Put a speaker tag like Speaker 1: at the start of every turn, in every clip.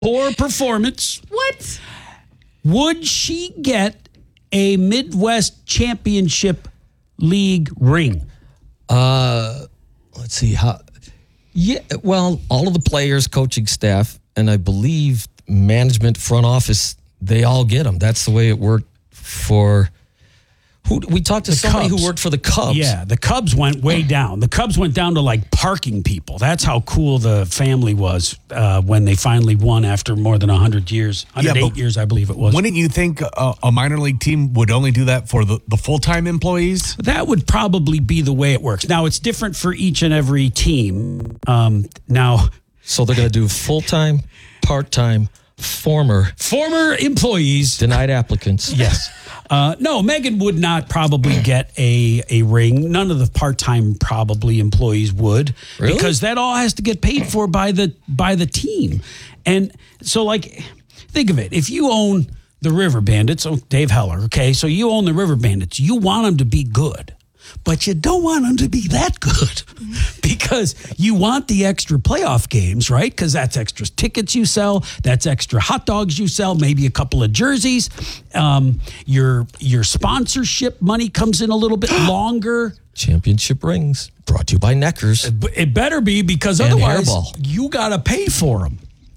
Speaker 1: poor performance.
Speaker 2: What?
Speaker 1: Would she get a Midwest Championship League ring?
Speaker 3: Let's see how. Yeah, well, all of the players, coaching staff, and I believe management, front office, they all get them. That's the way it worked for. We talked to somebody
Speaker 1: Cubs.
Speaker 3: who worked for the Cubs.
Speaker 1: Yeah, the Cubs went way down. The Cubs went down to like parking people. That's how cool the family was when they finally won after more than 100 years, 108 years, I believe it was.
Speaker 4: Wouldn't you think a minor league team would only do that for the full-time employees?
Speaker 1: That would probably be the way it works. Now, it's different for each and every team.
Speaker 3: So they're going to do full-time, part-time, former
Speaker 1: employees.
Speaker 3: Denied applicants.
Speaker 1: Yes. No, Megan would not probably get a ring. None of the part-time probably employees would.
Speaker 3: Really?
Speaker 1: Because that all has to get paid for by the team. And so, like, think of it. If you own the River Bandits, Dave Heller, okay, so you own the River Bandits, you want them to be good. But you don't want them to be that good because you want the extra playoff games, right? Because that's extra tickets you sell, that's extra hot dogs you sell, maybe a couple of jerseys. Your sponsorship money comes in a little bit longer.
Speaker 3: Championship rings brought to you by Neckers.
Speaker 1: It better be because
Speaker 3: And
Speaker 1: otherwise
Speaker 3: Hairball.
Speaker 1: you got to pay for them.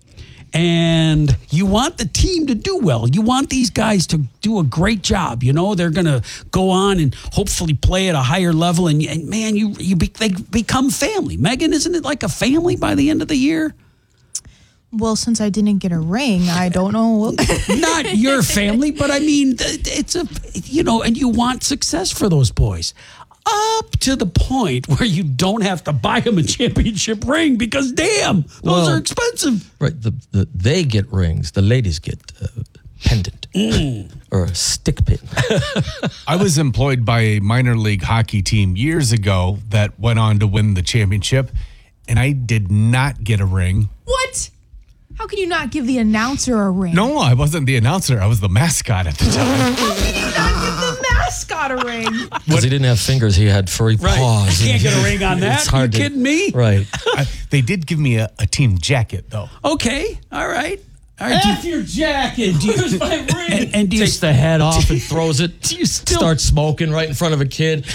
Speaker 1: And you want the team to do well. You want these guys to do a great job. You know, they're going to go on and hopefully play at a higher level. And man, they become family. Megan, isn't it like a family by the end of the year?
Speaker 2: Well, since I didn't get a ring, I don't know.
Speaker 1: Not your family, but I mean, it's and you want success for those boys. Up to the point where you don't have to buy them a championship ring because, damn, those are expensive.
Speaker 3: Right. They get rings. The ladies get pendant or a stick pin.
Speaker 4: I was employed by a minor league hockey team years ago that went on to win the championship, and I did not get a ring.
Speaker 2: What? How can you not give the announcer a ring?
Speaker 4: No, I wasn't the announcer. I was the mascot at the time.
Speaker 2: How can you not give the mascot a ring?
Speaker 3: Because he didn't have fingers, he had furry paws.
Speaker 1: You can't get a ring on that.
Speaker 3: It's hard
Speaker 1: you kidding me?
Speaker 3: Right.
Speaker 4: They did give me a team jacket, though.
Speaker 1: Okay. All right.
Speaker 5: F your jacket. Here's my ring.
Speaker 1: And do you
Speaker 3: Takes the head off and throws it.
Speaker 1: Do you still
Speaker 3: start smoking right in front of a kid?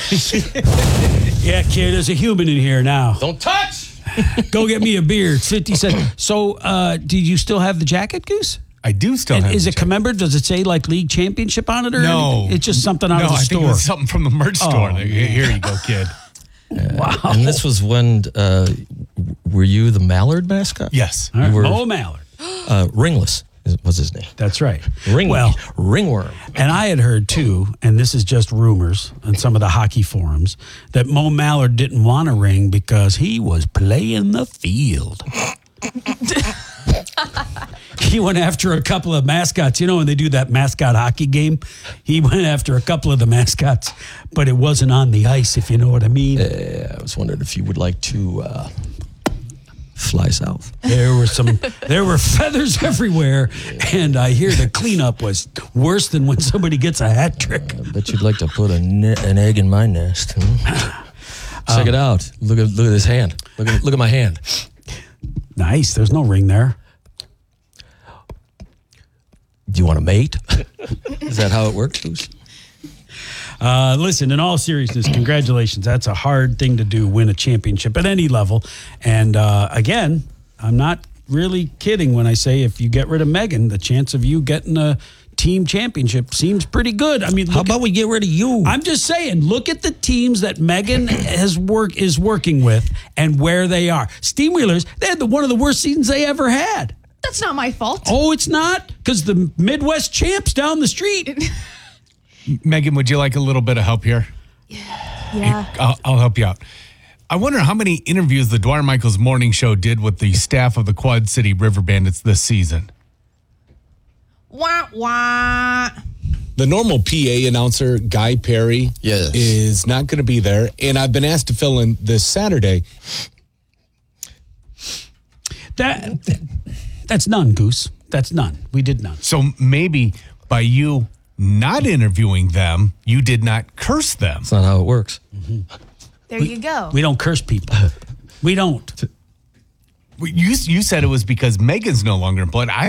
Speaker 1: Yeah, kid, there's a human in here now.
Speaker 3: Don't touch.
Speaker 1: Go get me a beer. It's 50 cents. So, do you still have the jacket, Goose?
Speaker 4: I do still
Speaker 1: And
Speaker 4: have
Speaker 1: is
Speaker 4: the
Speaker 1: it
Speaker 4: jacket.
Speaker 1: commemorative? Does it say like league championship on it or
Speaker 4: No.
Speaker 1: anything? It's just something out of the
Speaker 4: I think it
Speaker 1: store.
Speaker 4: was something from the merch store. Here you go, kid.
Speaker 1: Wow.
Speaker 3: And this was when, were you the Mallard mascot?
Speaker 4: Yes.
Speaker 1: All right.
Speaker 3: You were
Speaker 1: Mo Mallard.
Speaker 3: Ringless was his name.
Speaker 1: That's right.
Speaker 3: Ringworm.
Speaker 1: And I had heard too, and this is just rumors on some of the hockey forums, that Mo Mallard didn't want a ring because he was playing the field. He went after a couple of mascots. You know, when they do that mascot hockey game, he went after a couple of the mascots, but it wasn't on the ice, if you know what I mean.
Speaker 3: I was wondering if you would like to fly south.
Speaker 1: There were feathers everywhere, and I hear the cleanup was worse than when somebody gets a hat trick.
Speaker 3: I bet you'd like to put an egg in my nest. Check it out. Look at his hand. Look at my hand.
Speaker 1: Nice. There's no ring there.
Speaker 3: Do you want to mate? Is that how it works, Goose?
Speaker 1: Listen, in all seriousness, congratulations. That's a hard thing to do, win a championship at any level. And again, I'm not really kidding when I say if you get rid of Megan, the chance of you getting a team championship seems pretty good. I mean,
Speaker 3: How about we get rid of you?
Speaker 1: I'm just saying, look at the teams that Megan is working with and where they are. Steamwheelers, they had one of the worst seasons they ever had.
Speaker 2: That's not my fault.
Speaker 1: Oh, it's not? Because the Midwest champs down the street.
Speaker 4: Megan, would you like a little bit of help here?
Speaker 2: Yeah.
Speaker 4: I'll help you out. I wonder how many interviews the Dwyer Michaels Morning Show did with the staff of the Quad City River Bandits this season.
Speaker 2: Wah, wah.
Speaker 6: The normal PA announcer, Guy Perry,
Speaker 3: Yes.
Speaker 6: is not going to be there. And I've been asked to fill in this Saturday.
Speaker 1: That's none, Goose. That's none. We did none.
Speaker 4: So maybe by you not interviewing them, you did not curse them.
Speaker 3: That's not how it works.
Speaker 2: There you go.
Speaker 1: We don't curse people. We don't.
Speaker 4: You said it was because Megan's no longer employed. I